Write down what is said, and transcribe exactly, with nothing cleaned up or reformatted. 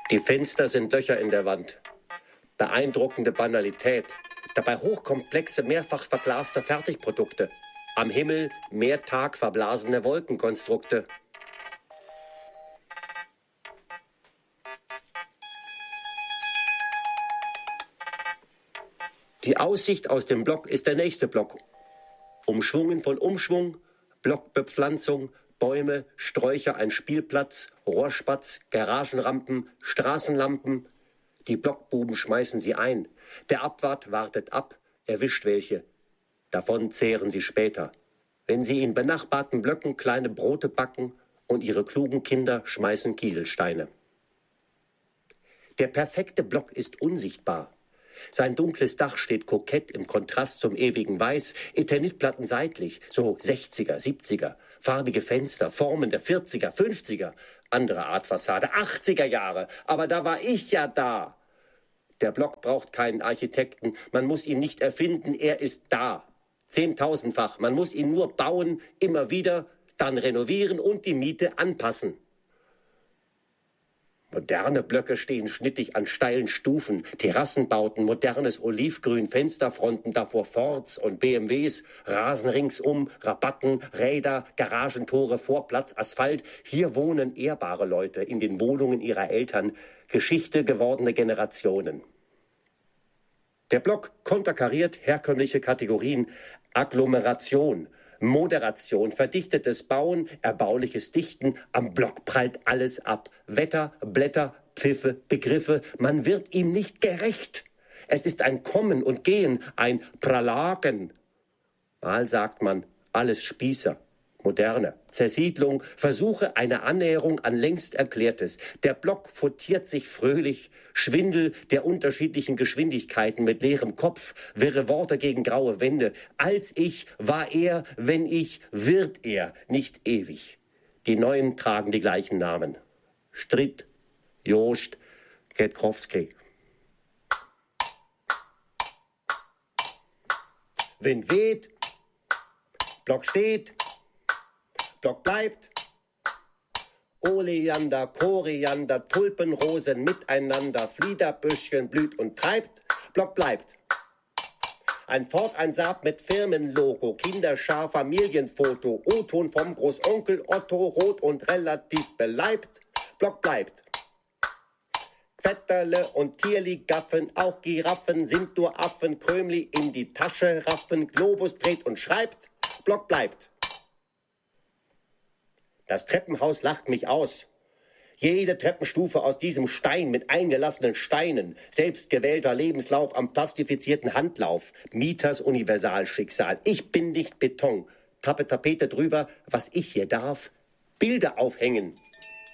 Die Fenster sind Löcher in der Wand. Beeindruckende Banalität. Dabei hochkomplexe, mehrfach verglaste Fertigprodukte. Am Himmel mehrtag verblasene Wolkenkonstrukte. Die Aussicht aus dem Block ist der nächste Block. Umschwungen von Umschwung, Blockbepflanzung, Bäume, Sträucher, ein Spielplatz, Rohrspatz, Garagenrampen, Straßenlampen. Die Blockbuben schmeißen sie ein. Der Abwart wartet ab, erwischt welche. Davon zehren sie später, wenn sie in benachbarten Blöcken kleine Brote backen und ihre klugen Kinder schmeißen Kieselsteine. Der perfekte Block ist unsichtbar. Sein dunkles Dach steht kokett im Kontrast zum ewigen Weiß, Eternitplatten seitlich, so sechziger, siebziger, farbige Fenster, Formen der vierziger, fünfziger, andere Art Fassade, achtziger Jahre, aber da war ich ja da. Der Block braucht keinen Architekten, man muss ihn nicht erfinden, er ist da. Zehntausendfach, man muss ihn nur bauen, immer wieder, dann renovieren und die Miete anpassen. Moderne Blöcke stehen schnittig an steilen Stufen, Terrassenbauten, modernes Olivgrün, Fensterfronten, davor Fords und B M Ws, Rasen ringsum, Rabatten, Räder, Garagentore, Vorplatz, Asphalt. Hier wohnen ehrbare Leute in den Wohnungen ihrer Eltern, Geschichte gewordene Generationen. Der Block konterkariert herkömmliche Kategorien, Agglomeration, Moderation, verdichtetes Bauen, erbauliches Dichten, am Block prallt alles ab. Wetter, Blätter, Pfiffe, Begriffe, man wird ihm nicht gerecht. Es ist ein Kommen und Gehen, ein Pralagen. Mal sagt man, alles Spießer, Moderne, Zersiedlung, Versuche einer Annäherung an längst Erklärtes. Der Block futiert sich fröhlich, Schwindel der unterschiedlichen Geschwindigkeiten mit leerem Kopf, wirre Worte gegen graue Wände. Als ich war er, wenn ich, wird er, nicht ewig. Die Neuen tragen die gleichen Namen. Stritt, Joost, Getkowski. Wind weht, Block steht, Block bleibt. Oleander, Koriander, Tulpenrosen miteinander, Fliederbüschchen blüht und treibt, Block bleibt. Ein Ford, ein Saab mit Firmenlogo, Kinderschar, Familienfoto, O-Ton vom Großonkel Otto, rot und relativ beleibt, Block bleibt. Vetterle und Tierli gaffen, auch Giraffen sind nur Affen, Krömli in die Tasche raffen, Globus dreht und schreibt, Block bleibt. Das Treppenhaus lacht mich aus. Jede Treppenstufe aus diesem Stein mit eingelassenen Steinen, selbstgewählter Lebenslauf am plastifizierten Handlauf, Mieters Universalschicksal. Ich bin nicht Beton. Tappe Tapete drüber, was ich hier darf, Bilder aufhängen.